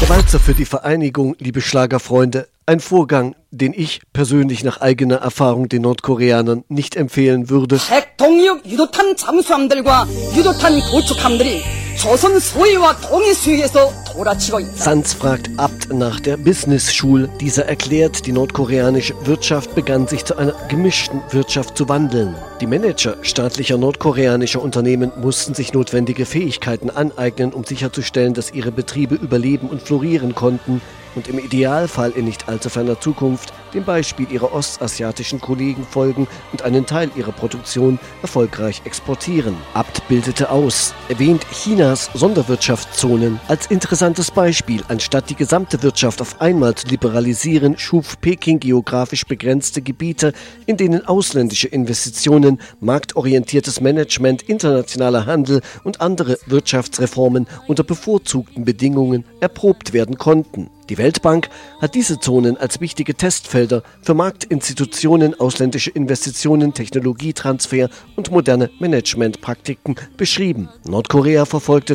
Der Walzer für die Vereinigung, liebe Schlagerfreunde, ein Vorgang, den ich persönlich nach eigener Erfahrung den Nordkoreanern nicht empfehlen würde. 핵동력 유도탄 잠수함들과 유도탄 구축함들이 조선 수위와 동해 수위에서 돌아치고 있다. Sanz fragt Abt nach der Business School. Dieser erklärt, die nordkoreanische Wirtschaft begann sich zu einer gemischten Wirtschaft zu wandeln. Die Manager staatlicher nordkoreanischer Unternehmen mussten sich notwendige Fähigkeiten aneignen, um sicherzustellen, dass ihre Betriebe überleben und florieren konnten und im Idealfall in nicht allzu ferner Zukunft dem Beispiel ihrer ostasiatischen Kollegen folgen und einen Teil ihrer Produktion erfolgreich exportieren. Abt bildete aus, erwähnt Chinas Sonderwirtschaftszonen als interessantes Beispiel. Anstatt die gesamte Wirtschaft auf einmal zu liberalisieren, schuf Peking geografisch begrenzte Gebiete, in denen ausländische Investitionen, marktorientiertes Management, internationaler Handel und andere Wirtschaftsreformen unter bevorzugten Bedingungen erprobt werden konnten. Die Weltbank hat diese Zonen als wichtige Testfelder für Marktinstitutionen, ausländische Investitionen, Technologietransfer und moderne Managementpraktiken beschrieben. Nordkorea verfolgte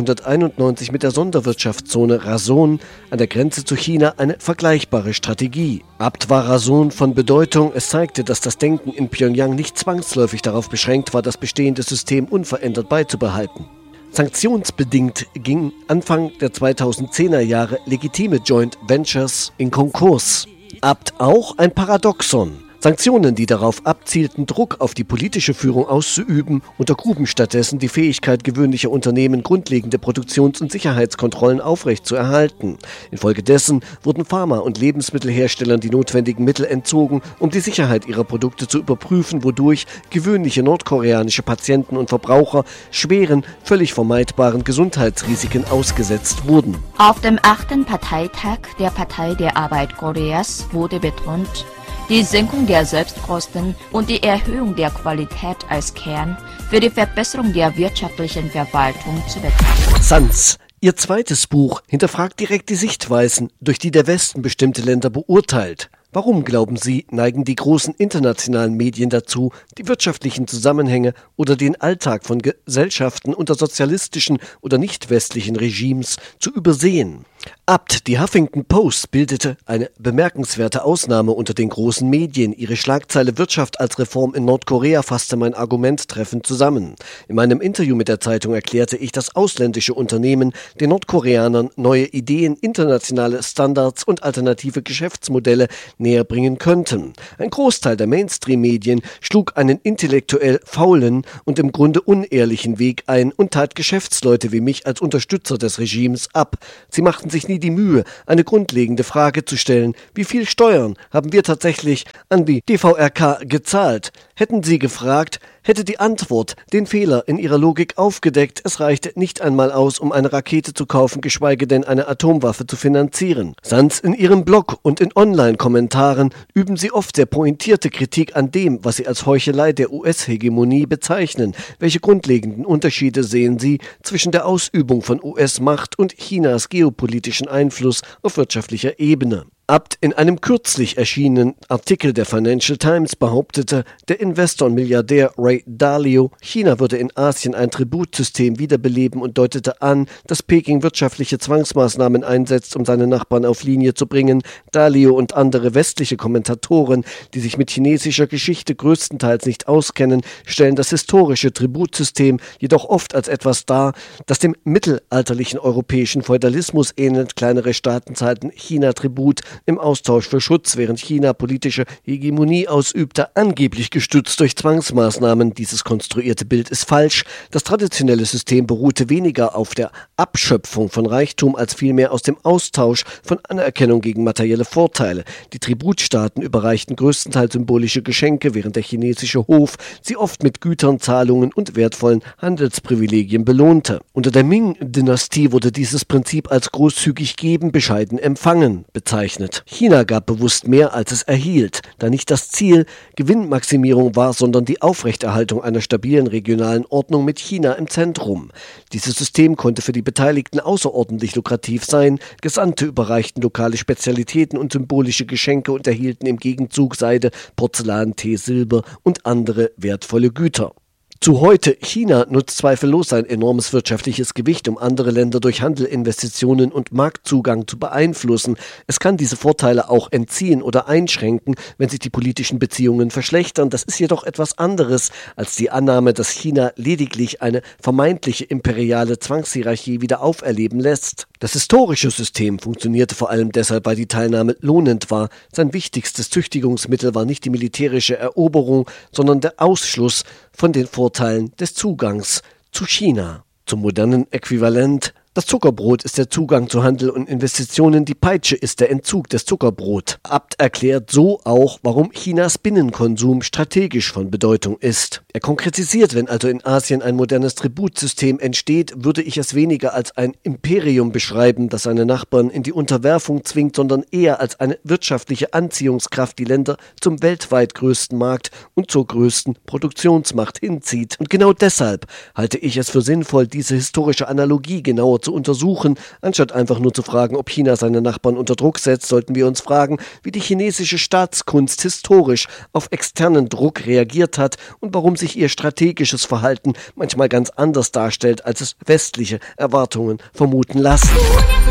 1991 mit der Sonderwirtschaftszone Rason an der Grenze zu China eine vergleichbare Strategie. Abt war Rason von Bedeutung. Es zeigte, dass das Denken in Pyongyang nicht zwangsläufig darauf beschränkt war, das bestehende System unverändert beizubehalten. Sanktionsbedingt gingen Anfang der 2010er Jahre legitime Joint Ventures in Konkurs. Abt auch ein Paradoxon. Sanktionen, die darauf abzielten, Druck auf die politische Führung auszuüben, untergruben stattdessen die Fähigkeit gewöhnlicher Unternehmen, grundlegende Produktions- und Sicherheitskontrollen aufrechtzuerhalten. Infolgedessen wurden Pharma- und Lebensmittelherstellern die notwendigen Mittel entzogen, um die Sicherheit ihrer Produkte zu überprüfen, wodurch gewöhnliche nordkoreanische Patienten und Verbraucher schweren, völlig vermeidbaren Gesundheitsrisiken ausgesetzt wurden. Auf dem 8. Parteitag der Partei der Arbeit Koreas wurde betont, die Senkung der Selbstkosten und die Erhöhung der Qualität als Kern für die Verbesserung der wirtschaftlichen Verwaltung zu betrachten. Sanz. Ihr zweites Buch hinterfragt direkt die Sichtweisen, durch die der Westen bestimmte Länder beurteilt. Warum, glauben Sie, neigen die großen internationalen Medien dazu, die wirtschaftlichen Zusammenhänge oder den Alltag von Gesellschaften unter sozialistischen oder nicht westlichen Regimes zu übersehen? Abt, die Huffington Post, bildete eine bemerkenswerte Ausnahme unter den großen Medien. Ihre Schlagzeile Wirtschaft als Reform in Nordkorea fasste mein Argument treffend zusammen. In meinem Interview mit der Zeitung erklärte ich, dass ausländische Unternehmen den Nordkoreanern neue Ideen, internationale Standards und alternative Geschäftsmodelle näher bringen könnten. Ein Großteil der Mainstream-Medien schlug einen intellektuell faulen und im Grunde unehrlichen Weg ein und tat Geschäftsleute wie mich als Unterstützer des Regimes ab. Sie machten sich nie die Mühe, eine grundlegende Frage zu stellen: Wie viel Steuern haben wir tatsächlich an die DVRK gezahlt? Hätten sie gefragt, hätte die Antwort den Fehler in ihrer Logik aufgedeckt. Es reichte nicht einmal aus, um eine Rakete zu kaufen, geschweige denn eine Atomwaffe zu finanzieren. Sanz, in ihrem Blog und in Online-Kommentaren üben sie oft sehr pointierte Kritik an dem, was sie als Heuchelei der US-Hegemonie bezeichnen. Welche grundlegenden Unterschiede sehen Sie zwischen der Ausübung von US-Macht und Chinas geopolitischen Einfluss auf wirtschaftlicher Ebene? Abt in einem kürzlich erschienenen Artikel der Financial Times behauptete der Investor und Milliardär Ray Dalio, China würde in Asien ein Tributsystem wiederbeleben und deutete an, dass Peking wirtschaftliche Zwangsmaßnahmen einsetzt, um seine Nachbarn auf Linie zu bringen. Dalio und andere westliche Kommentatoren, die sich mit chinesischer Geschichte größtenteils nicht auskennen, stellen das historische Tributsystem jedoch oft als etwas dar, das dem mittelalterlichen europäischen Feudalismus ähnelt. Kleinere Staaten zahlten China Tribut im Austausch für Schutz, während China politische Hegemonie ausübte, angeblich gestützt durch Zwangsmaßnahmen. Dieses konstruierte Bild ist falsch. Das traditionelle System beruhte weniger auf der Abschöpfung von Reichtum als vielmehr aus dem Austausch von Anerkennung gegen materielle Vorteile. Die Tributstaaten überreichten größtenteils symbolische Geschenke, während der chinesische Hof sie oft mit Gütern, Zahlungen und wertvollen Handelsprivilegien belohnte. Unter der Ming-Dynastie wurde dieses Prinzip als großzügig geben, bescheiden empfangen bezeichnet. China gab bewusst mehr, als es erhielt, da nicht das Ziel Gewinnmaximierung war, sondern die Aufrechterhaltung einer stabilen regionalen Ordnung mit China im Zentrum. Dieses System konnte für die Beteiligten außerordentlich lukrativ sein. Gesandte überreichten lokale Spezialitäten und symbolische Geschenke und erhielten im Gegenzug Seide, Porzellan, Tee, Silber und andere wertvolle Güter. Zu heute: China nutzt zweifellos sein enormes wirtschaftliches Gewicht, um andere Länder durch Handel, Investitionen und Marktzugang zu beeinflussen. Es kann diese Vorteile auch entziehen oder einschränken, wenn sich die politischen Beziehungen verschlechtern. Das ist jedoch etwas anderes als die Annahme, dass China lediglich eine vermeintliche imperiale Zwangshierarchie wieder auferleben lässt. Das historische System funktionierte vor allem deshalb, weil die Teilnahme lohnend war. Sein wichtigstes Züchtigungsmittel war nicht die militärische Eroberung, sondern der Ausschluss von den Vorteilen des Zugangs zu China. Zum modernen Äquivalent: Das Zuckerbrot ist der Zugang zu Handel und Investitionen, die Peitsche ist der Entzug des Zuckerbrot. Abt erklärt so auch, warum Chinas Binnenkonsum strategisch von Bedeutung ist. Er konkretisiert: Wenn also in Asien ein modernes Tributsystem entsteht, würde ich es weniger als ein Imperium beschreiben, das seine Nachbarn in die Unterwerfung zwingt, sondern eher als eine wirtschaftliche Anziehungskraft, die Länder zum weltweit größten Markt und zur größten Produktionsmacht hinzieht. Und genau deshalb halte ich es für sinnvoll, diese historische Analogie genauer zu untersuchen. Anstatt einfach nur zu fragen, ob China seine Nachbarn unter Druck setzt, sollten wir uns fragen, wie die chinesische Staatskunst historisch auf externen Druck reagiert hat und warum sich ihr strategisches Verhalten manchmal ganz anders darstellt, als es westliche Erwartungen vermuten lassen.